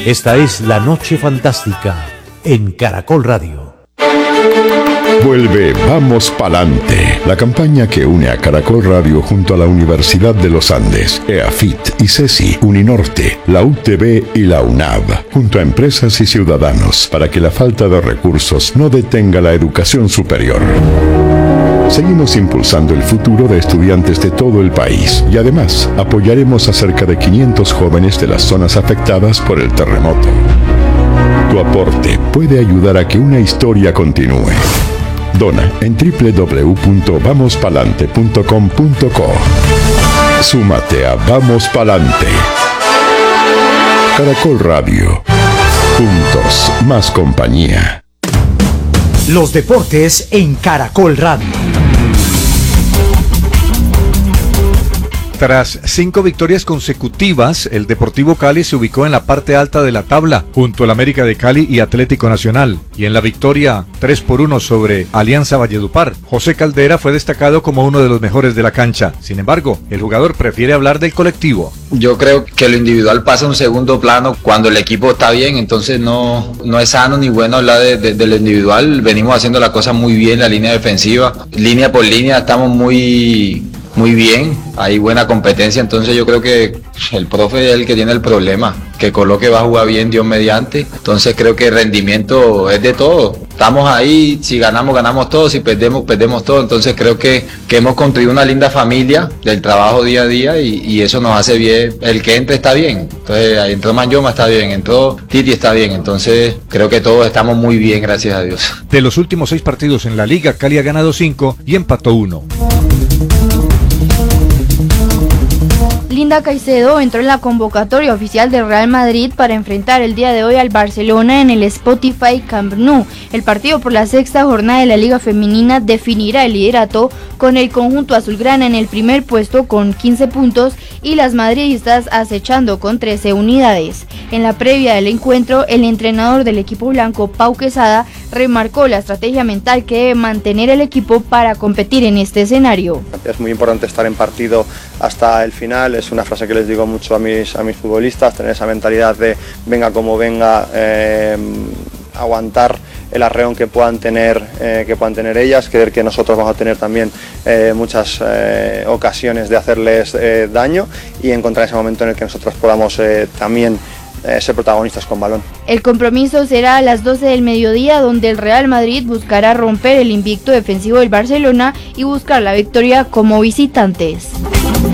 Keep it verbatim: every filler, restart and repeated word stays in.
Esta es La Noche Fantástica en Caracol Radio. Vuelve Vamos Palante, la campaña que une a Caracol Radio junto a la Universidad de los Andes, EAFIT y CESI, Uninorte, la U T B y la UNAV, junto a empresas y ciudadanos, para que la falta de recursos no detenga la educación superior. Seguimos impulsando el futuro de estudiantes de todo el país y además apoyaremos a cerca de quinientos jóvenes de las zonas afectadas por el terremoto. Tu aporte puede ayudar a que una historia continúe. Dona en doble u doble u doble u punto vamos palante punto com punto co. Súmate a Vamos Palante. Caracol Radio. Juntos, más compañía. Los deportes en Caracol Radio. Tras cinco victorias consecutivas, el Deportivo Cali se ubicó en la parte alta de la tabla, junto al América de Cali y Atlético Nacional. Y en la victoria tres por uno sobre Alianza Valledupar, José Caldera fue destacado como uno de los mejores de la cancha. Sin embargo, el jugador prefiere hablar del colectivo. Yo creo que lo individual pasa a un segundo plano cuando el equipo está bien, entonces no, no es sano ni bueno hablar de, de, de lo individual. Venimos haciendo la cosa muy bien, la línea defensiva, línea por línea, estamos muy... muy bien, hay buena competencia, entonces yo creo que el profe es el que tiene el problema, que Coloque va a jugar bien, Dios mediante, entonces creo que el rendimiento es de todo, estamos ahí, si ganamos, ganamos todo, si perdemos, perdemos todo, entonces creo que, que hemos construido una linda familia del trabajo día a día y, y eso nos hace bien, el que entre está bien, entonces ahí entró Manyoma está bien, entró Titi está bien, entonces creo que todos estamos muy bien, gracias a Dios. De los últimos seis partidos en la liga, Cali ha ganado cinco y empató uno. Linda Caicedo entró en la convocatoria oficial del Real Madrid para enfrentar el día de hoy al Barcelona en el Spotify Camp Nou. El partido por la sexta jornada de la Liga Femenina definirá el liderato con el conjunto azulgrana en el primer puesto con quince puntos y las madridistas acechando con trece unidades. En la previa del encuentro, el entrenador del equipo blanco, Pau Quesada, remarcó la estrategia mental que debe mantener el equipo para competir en este escenario. Es muy importante estar en partido hasta el final, es una frase que les digo mucho a mis, a mis futbolistas, tener esa mentalidad de venga como venga, eh, aguantar el arreón que puedan tener eh, que puedan tener ellas, creer que nosotros vamos a tener también eh, muchas eh, ocasiones de hacerles eh, daño y encontrar ese momento en el que nosotros podamos eh, también eh, ser protagonistas con balón. El compromiso será a las doce del mediodía, donde el Real Madrid buscará romper el invicto defensivo del Barcelona y buscar la victoria como visitantes.